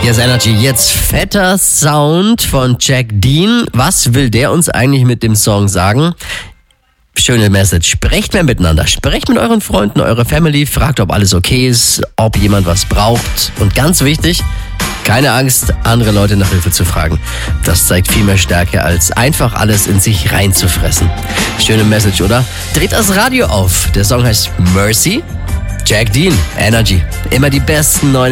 Hier ist Energy. Jetzt fetter Sound von Jack Dean. Was will der uns eigentlich mit dem Song sagen? Schöne Message. Sprecht mehr miteinander. Sprecht mit euren Freunden, eurer Family. Fragt, ob alles okay ist, ob jemand was braucht. Und ganz wichtig, keine Angst, andere Leute nach Hilfe zu fragen. Das zeigt viel mehr Stärke, als einfach alles in sich reinzufressen. Schöne Message, oder? Dreht das Radio auf. Der Song heißt Mercy. Jack Dean, Energy. Immer die besten neuen